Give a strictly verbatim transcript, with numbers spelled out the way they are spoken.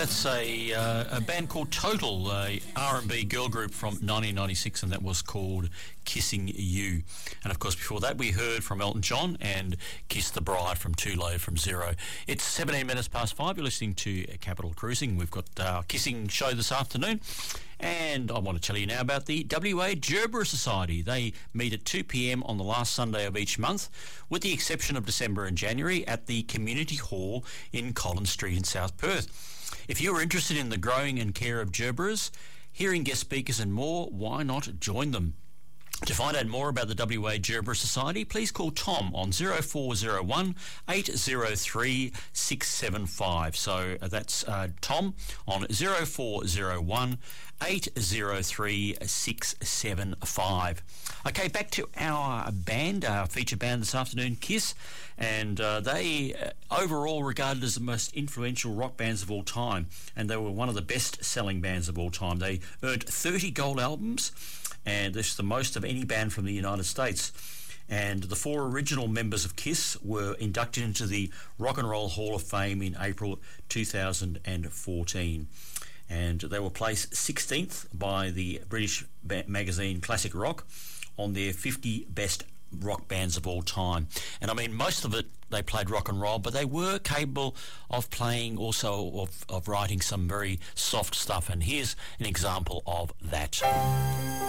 That's a, uh, a band called Total, a R and B girl group from nineteen ninety-six, and that was called Kissing You. And of course before that we heard from Elton John and Kiss the Bride from Too Low from Zero. It's seventeen minutes past five. You're listening to Capital Cruising. We've got our kissing show this afternoon, and I want to tell you now about the W A Gerbera Society. They meet at two p.m. on the last Sunday of each month, with the exception of December and January, at the Community Hall in Collins Street in South Perth. If you're interested in the growing and care of Gerberas, hearing guest speakers and more, why not join them? To find out more about the W A Gerbera Society, please call Tom on zero four zero one, eight zero three, six seven five. So uh, that's uh, Tom on zero four zero one, eight zero three, six seven five. Okay, back to our band, our feature band this afternoon, Kiss, and uh, they uh, overall regarded as the most influential rock bands of all time, and they were one of the best-selling bands of all time. They earned thirty gold albums, and this is the most of any band from the United States. And the four original members of Kiss were inducted into the Rock and Roll Hall of Fame in April two thousand fourteen. And they were placed sixteenth by the British ba- magazine Classic Rock on their fifty best rock bands of all time. And I mean, most of it, they played rock and roll, but they were capable of playing also of, of writing some very soft stuff. And here's an example of that.